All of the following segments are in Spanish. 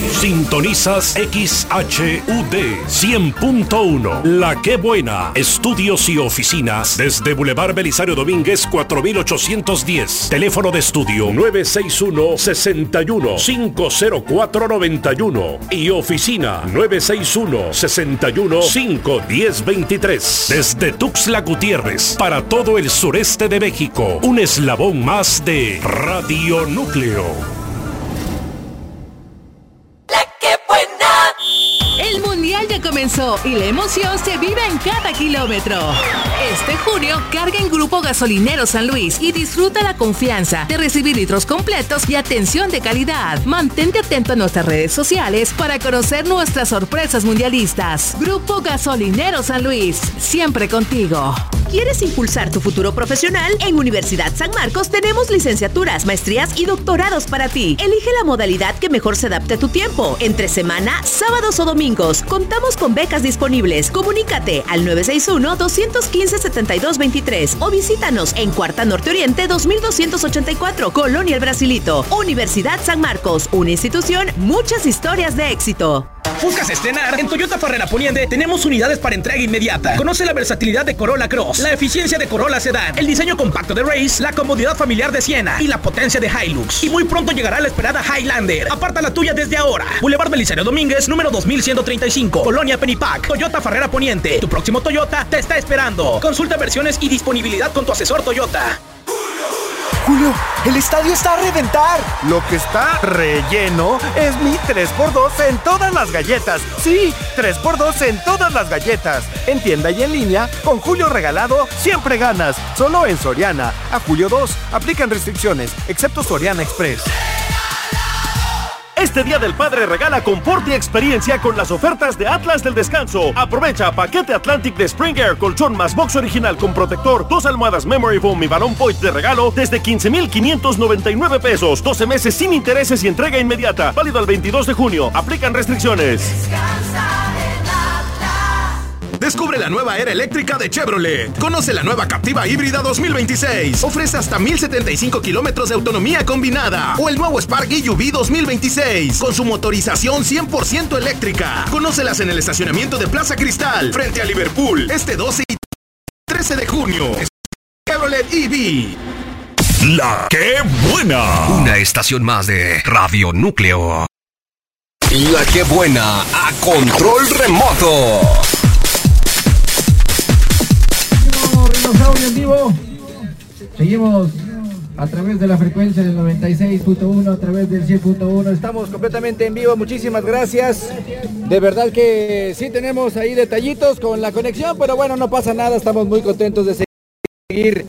Sintonizas XHUD 100.1. La Qué Buena. Estudios y oficinas desde Boulevard Belisario Domínguez 4810. Teléfono de estudio 961-61-50491 y oficina 961-61-51023. Desde Tuxtla Gutiérrez para todo el sureste de México. Un eslabón más de Radio Núcleo. El Mundial ya comenzó y la emoción se vive en cada kilómetro. Este junio, carga en Grupo Gasolinero San Luis y disfruta la confianza de recibir litros completos y atención de calidad. Mantente atento a nuestras redes sociales para conocer nuestras sorpresas mundialistas. Grupo Gasolinero San Luis, siempre contigo. ¿Quieres impulsar tu futuro profesional? En Universidad San Marcos tenemos licenciaturas, maestrías y doctorados para ti. Elige la modalidad que mejor se adapte a tu tiempo. Entre semana, sábados o domingos. Contamos con becas disponibles. Comunícate al 961-215-7223 o visítanos en Cuarta Norte Oriente 2284, Colonia El Brasilito. Universidad San Marcos, una institución, muchas historias de éxito. ¿Buscas estrenar? En Toyota Farrera Poniente tenemos unidades para entrega inmediata. Conoce la versatilidad de Corolla Cross, la eficiencia de Corolla Sedan, el diseño compacto de Race, la comodidad familiar de Siena y la potencia de Hilux. Y muy pronto llegará la esperada Highlander. Aparta la tuya desde ahora. Boulevard Belisario Domínguez, número 2135, Colonia Penipac. Toyota Farrera Poniente. Tu próximo Toyota te está esperando. Consulta versiones y disponibilidad con tu asesor Toyota. Julio, el estadio está a reventar. Lo que está relleno es mi 3x2 en todas las galletas. Sí, 3x2 en todas las galletas. En tienda y en línea, con Julio regalado, siempre ganas. Solo en Soriana. A julio 2, aplican restricciones, excepto Soriana Express. Este Día del Padre regala confort y experiencia con las ofertas de Atlas del Descanso. Aprovecha paquete Atlantic de Spring Air, colchón más box original con protector, 2 almohadas Memory Foam y balón Point de regalo desde 15,599 pesos. 12 meses sin intereses y entrega inmediata. Válido al 22 de junio. Aplican restricciones. Descubre la nueva era eléctrica de Chevrolet. Conoce la nueva Captiva híbrida 2026. Ofrece hasta 1,075 kilómetros de autonomía combinada. O el nuevo Spark EUV 2026. Con su motorización 100% eléctrica. Conócelas en el estacionamiento de Plaza Cristal, frente a Liverpool, este 12 y 13 de junio. Chevrolet EV. La Qué Buena. Una estación más de Radio Núcleo. La Qué Buena a control remoto. Dinosaurio en vivo. Seguimos a través de la frecuencia del 96.1, a través del 100.1. Estamos completamente en vivo. Muchísimas gracias. De verdad que sí tenemos ahí detallitos con la conexión, pero bueno, no pasa nada. Estamos muy contentos de seguir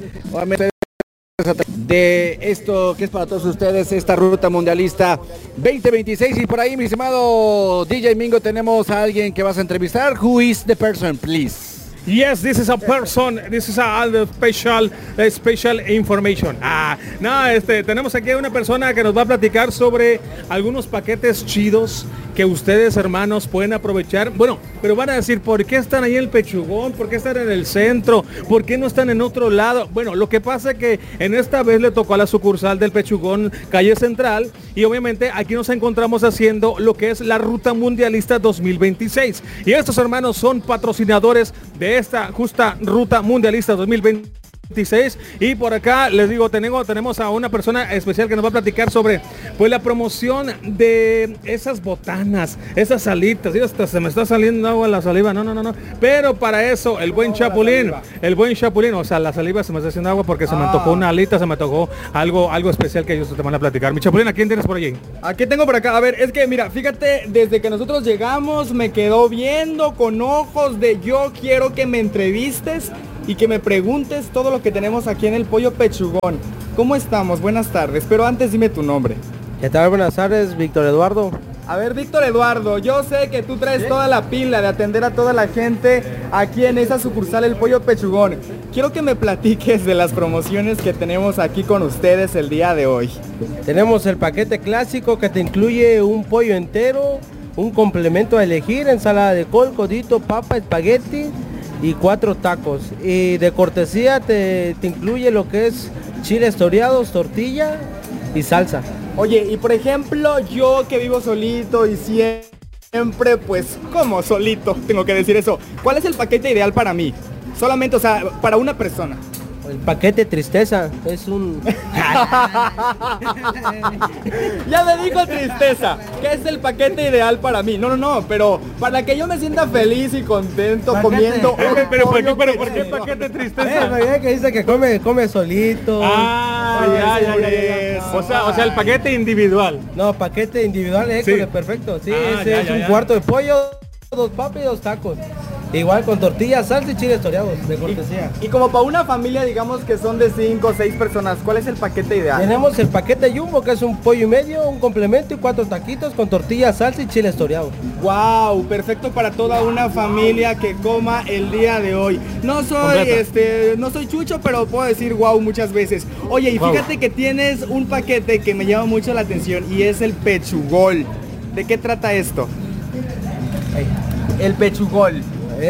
de esto que es para todos ustedes, esta ruta mundialista 2026. Y por ahí, mi estimado DJ Mingo, tenemos a alguien que vas a entrevistar. Who is the person, please? Yes, this is a person. This is a special information. Tenemos aquí a una persona que nos va a platicar sobre algunos paquetes chidos que ustedes, hermanos, pueden aprovechar. Bueno, pero van a decir, ¿por qué están ahí en el Pechugón? ¿Por qué están en el centro? ¿Por qué no están en otro lado? Bueno, lo que pasa es que en esta vez le tocó a la sucursal del Pechugón, calle Central, y obviamente aquí nos encontramos haciendo lo que es la Ruta Mundialista 2026. Y estos hermanos son patrocinadores de esta justa Ruta Mundialista 2026. Y por acá les digo, tenemos a una persona especial que nos va a platicar sobre pues la promoción de esas botanas, esas salitas. Y hasta se me está saliendo agua la saliva, no, pero para eso el buen Chapulín, o sea, la saliva se me está haciendo agua porque se me antojó una alita, se me antojó algo especial que ellos te van a platicar. Mi Chapulín, ¿a quién tienes por allí? Aquí tengo por acá, a ver, es que mira, fíjate, desde que nosotros llegamos me quedó viendo con ojos de yo quiero que me entrevistes y que me preguntes todo lo que tenemos aquí en el Pollo Pechugón. ¿Cómo estamos? Buenas tardes, pero antes dime tu nombre. ¿Qué tal? Buenas tardes, Víctor Eduardo. A ver, Víctor Eduardo, yo sé que tú traes toda la pila de atender a toda la gente aquí en esa sucursal El Pollo Pechugón. Quiero que me platiques de las promociones que tenemos aquí con ustedes el día de hoy. Tenemos el paquete clásico que te incluye un pollo entero, un complemento a elegir, ensalada de col, codito, papa, espagueti y 4 tacos. Y de cortesía te incluye lo que es chiles toreados, tortilla y salsa. Oye, y por ejemplo, yo que vivo solito y siempre, pues, como solito, tengo que decir eso. ¿Cuál es el paquete ideal para mí? Solamente, o sea, para una persona. El paquete tristeza es un... Ya me dijo tristeza, que es el paquete ideal para mí. No, pero para que yo me sienta feliz y contento comiendo. Pero ¿por qué paquete tristeza? Que dice que come solito. O sea, el paquete individual. No, paquete individual, Sí. Perfecto. Sí, ese es un cuarto de pollo, 2 papas y 2 tacos. Igual con tortillas, salsa y chiles toreados, de cortesía. Y como para una familia, digamos que son de 5 o 6 personas, ¿cuál es el paquete ideal? Tenemos el paquete Jumbo, que es un pollo y medio, un complemento y 4 taquitos con tortillas, salsa y chiles toreados. Wow, perfecto para toda una familia que coma el día de hoy. No soy no soy chucho, pero puedo decir wow muchas veces. Oye, y fíjate que tienes un paquete que me llama mucho la atención y es el pechugol. ¿De qué trata esto? El pechugol.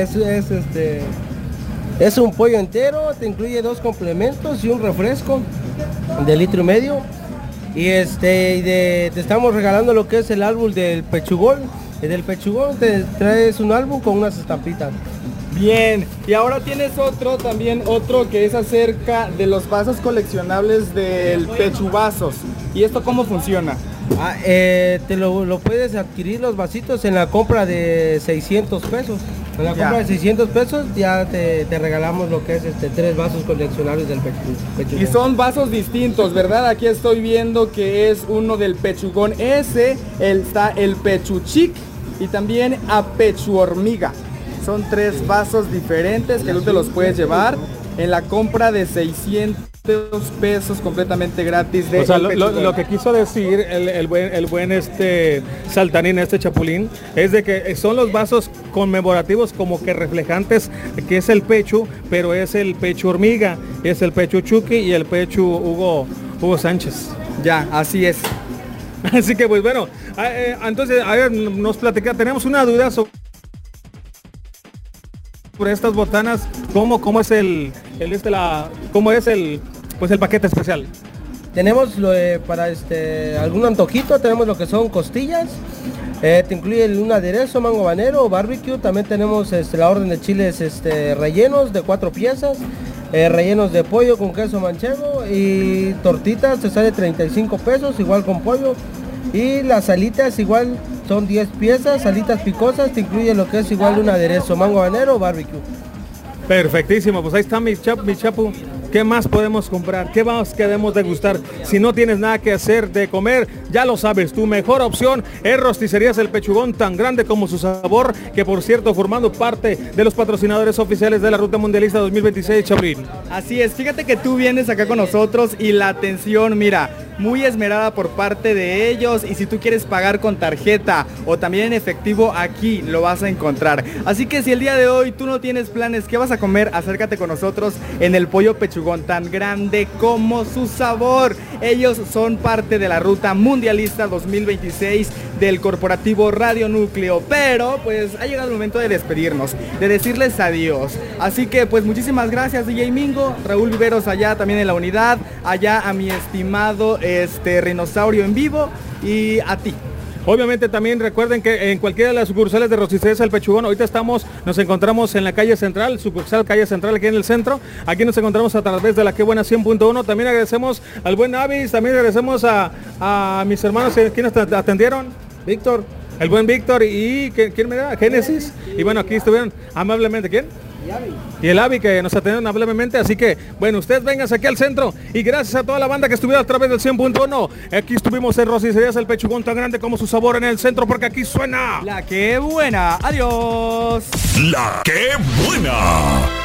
Es un pollo entero, te incluye 2 complementos y un refresco de 1,5 litros. Y te estamos regalando lo que es el álbum del pechugol. Del pechugol te traes un álbum con unas estampitas. Bien, y ahora tienes otro que es acerca de los vasos coleccionables del Pechuvazos. ¿Y esto cómo funciona? Te lo puedes adquirir los vasitos en la compra de 600 pesos. En la compra de 600 pesos ya te regalamos lo que es 3 vasos coleccionables del pechugón. Y son vasos distintos, ¿verdad? Aquí estoy viendo que es uno del pechugón S, está el pechuchic y también a pechu hormiga. Son 3 vasos diferentes que tú te los puedes llevar en la compra de 600 pesos completamente gratis de. O sea, lo que quiso decir el buen saltarín, chapulín, es de que son los vasos conmemorativos como que reflejantes que es el pecho, pero es el pecho hormiga, es el pecho Chucky y el pecho Hugo Sánchez. Ya, así es. Así que pues bueno, entonces a ver, nos platica, tenemos una duda sobre estas botanas, cómo es el paquete especial. Tenemos para algún antojito, tenemos lo que son costillas, te incluye un aderezo, mango habanero, barbecue, también tenemos la orden de chiles rellenos de 4 piezas, rellenos de pollo con queso manchego y tortitas, te sale 35 pesos, igual con pollo. Y las alitas igual son 10 piezas, alitas picosas, te incluye lo que es igual un aderezo, mango habanero, barbecue. Perfectísimo, pues ahí está mi chapu. ¿Qué más podemos comprar? ¿Qué más queremos degustar? Si no tienes nada que hacer de comer, ya lo sabes, tu mejor opción es Rosticerías El Pechugón, tan grande como su sabor, que por cierto, formando parte de los patrocinadores oficiales de la Ruta Mundialista 2026, Chaplin. Así es, fíjate que tú vienes acá con nosotros y la atención, mira, muy esmerada por parte de ellos, y si tú quieres pagar con tarjeta o también en efectivo, aquí lo vas a encontrar. Así que si el día de hoy tú no tienes planes, ¿qué vas a comer? Acércate con nosotros en el Pollo Pechugón, tan grande como su sabor. Ellos son parte de la Ruta Mundialista 2026 del corporativo Radio Núcleo, pero pues ha llegado el momento de despedirnos, de decirles adiós. Así que pues muchísimas gracias, DJ Mingo, Raúl Viveros allá también en la unidad, allá a mi estimado Rinosaurio en vivo y a ti. Obviamente también recuerden que en cualquiera de las sucursales de Rosticerías El Pechugón, ahorita nos encontramos en la calle central, sucursal calle central aquí en el centro. Aquí nos encontramos a través de la Que Buena 100.1. También agradecemos al buen Avis, también agradecemos a mis hermanos quienes atendieron. Víctor. El buen Víctor y ¿quién me da? Génesis. Y bueno, aquí estuvieron amablemente, ¿quién? Y el Avi, que nos atendieron amablemente. Así que, bueno, ustedes vengan aquí al centro. Y gracias a toda la banda que estuvieron a través del 100.1. Aquí estuvimos en Rosticerías El Pechugón, tan grande como su sabor en el centro, porque aquí suena La Que Buena. Adiós. La Que Buena.